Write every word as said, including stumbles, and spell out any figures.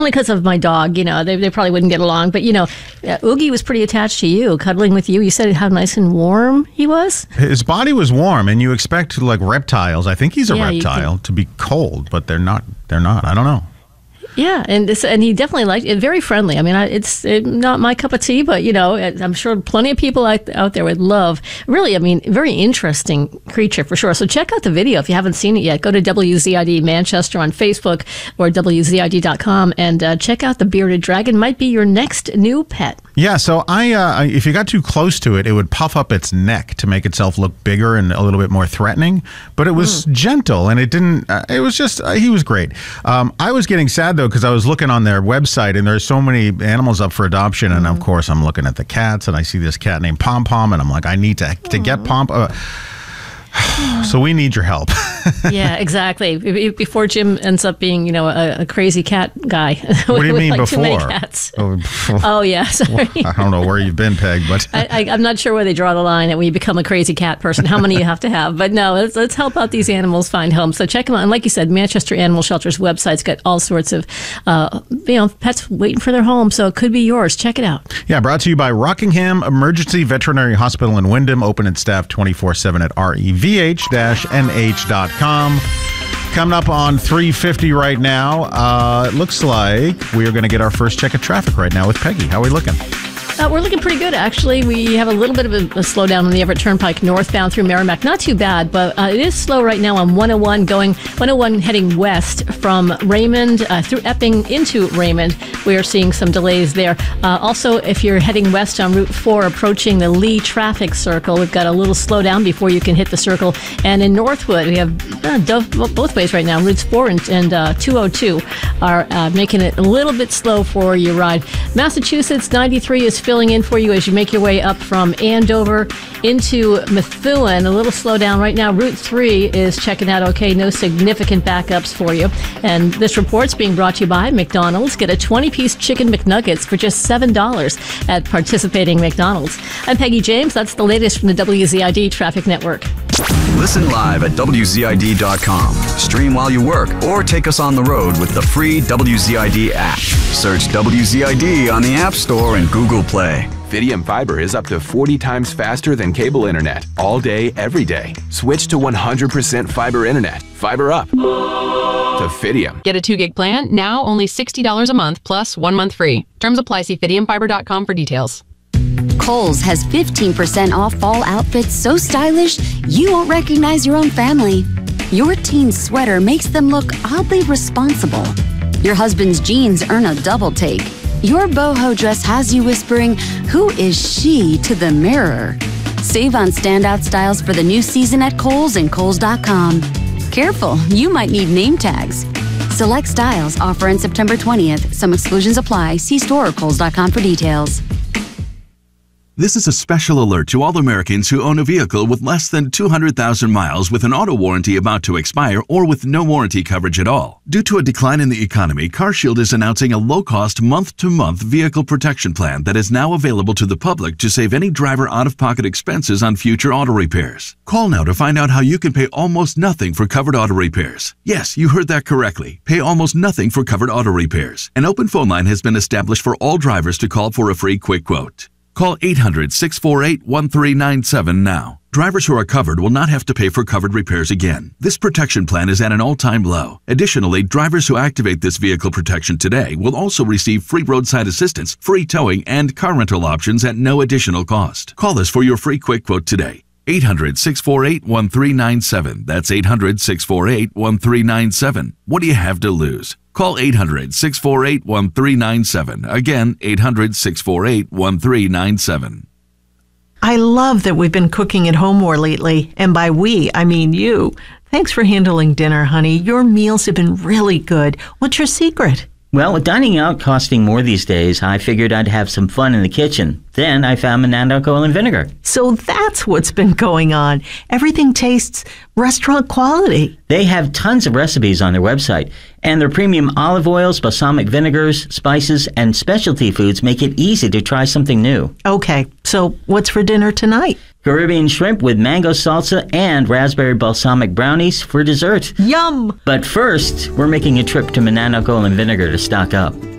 Only because of my dog, you know, they, they probably wouldn't get along. But, you know, uh, Oogie was pretty attached to you, cuddling with you. You said how nice and warm he was. His body was warm, and you expect, like, reptiles. I think he's a Yeah, reptile to be cold, but they're not. They're not. I don't know. Yeah, and this, and he definitely liked it. Very friendly. I mean, I, it's it, not my cup of tea, but, you know, I'm sure plenty of people out, out there would love. Really, I mean, very interesting creature for sure. So check out the video if you haven't seen it yet. Go to W Z I D Manchester on Facebook or W Z I D dot com and uh, check out the bearded dragon. Might be your next new pet. Yeah, so I, uh, if you got too close to it, it would puff up its neck to make itself look bigger and a little bit more threatening. But it was mm. gentle, and it didn't. Uh, it was just uh, he was great. Um, I was getting sad though because I was looking on their website, and there's so many animals up for adoption, and mm. of course I'm looking at the cats, and I see this cat named Pom Pom, and I'm like, I need to to Aww. get Pom. Uh, So we need your help. Yeah, exactly. Before Jim ends up being, you know, a, a crazy cat guy. What do you mean like before? Too many cats. Oh, oh yeah, sorry. Well, I don't know where you've been, Peg, but I, I, I'm not sure where they draw the line at when you become a crazy cat person. How many you have to have? But no, let's, let's help out these animals find homes. So check them out. And like you said, Manchester Animal Shelter's website's got all sorts of, uh, you know, pets waiting for their home. So it could be yours. Check it out. Yeah, brought to you by Rockingham Emergency Veterinary Hospital in Wyndham. Open and staffed twenty-four seven at R E V H N H dot com. Coming up on three fifty right now, uh, it looks like we are going to get our first check of traffic right now with Peggy. How are we looking? Uh, we're looking pretty good, actually. We have a little bit of a, a slowdown on the Everett Turnpike northbound through Merrimack. Not too bad, but uh, it is slow right now on one oh one going one oh one heading west from Raymond uh, through Epping into Raymond. We are seeing some delays there. Uh, also, if you're heading west on Route four approaching the Lee traffic circle, we've got a little slowdown before you can hit the circle. And in Northwood, we have uh, dove both ways right now. Routes four and, and uh, two oh two are uh, making it a little bit slow for your ride. Massachusetts ninety-three is filling in for you as you make your way up from Andover into Methuen. A little slowdown right now. Route three is checking out okay. No significant backups for you. And this report's being brought to you by McDonald's. Get a twenty-piece chicken McNuggets for just seven dollars at participating McDonald's. I'm Peggy James. That's the latest from the W Z I D Traffic Network. Listen live at W Z I D dot com. Stream while you work or take us on the road with the free W Z I D app. Search W Z I D on the App Store and Google Play. Fidium Fiber is up to forty times faster than cable internet, all day, every day. Switch to one hundred percent fiber internet. Fiber up to Fidium. Get a two gig plan, now only sixty dollars a month plus one month free. Terms apply. See Fidium Fiber dot com for details. Kohl's has fifteen percent off fall outfits so stylish you won't recognize your own family. Your teen's sweater makes them look oddly responsible. Your husband's jeans earn a double take. Your boho dress has you whispering, "Who is she?" to the mirror. Save on standout styles for the new season at Kohl's and Kohl's dot com. Careful, you might need name tags. Select styles offer in September twentieth. Some exclusions apply. See store or Kohl's dot com for details. This is a special alert to all Americans who own a vehicle with less than two hundred thousand miles with an auto warranty about to expire or with no warranty coverage at all. Due to a decline in the economy, CarShield is announcing a low-cost month-to-month vehicle protection plan that is now available to the public to save any driver out-of-pocket expenses on future auto repairs. Call now to find out how you can pay almost nothing for covered auto repairs. Yes, you heard that correctly. Pay almost nothing for covered auto repairs. An open phone line has been established for all drivers to call for a free quick quote. Call eight hundred, six four eight, one three nine seven now. Drivers who are covered will not have to pay for covered repairs again. This protection plan is at an all-time low. Additionally, drivers who activate this vehicle protection today will also receive free roadside assistance, free towing, and car rental options at no additional cost. Call us for your free quick quote today. eight hundred, six four eight, one three nine seven. That's eight hundred, six four eight, one three nine seven. What do you have to lose? Call eight hundred, six four eight, one three nine seven. Again, eight hundred, six four eight, one three nine seven. I love that we've been cooking at home more lately. And by we, I mean you. Thanks for handling dinner, honey. Your meals have been really good. What's your secret? Well, with dining out costing more these days, I figured I'd have some fun in the kitchen. Then I found Monadnock oil and vinegar. So that's what's been going on. Everything tastes restaurant quality. They have tons of recipes on their website, and their premium olive oils, balsamic vinegars, spices, and specialty foods make it easy to try something new. Okay, so what's for dinner tonight? Caribbean shrimp with mango salsa and raspberry balsamic brownies for dessert. Yum! But first, we're making a trip to Monadnock oil and vinegar to stock up.